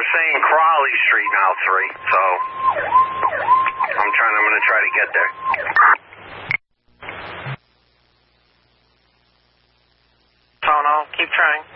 they're saying Crawley Street now 3, so I'm going to try to get there. Oh, no, keep trying.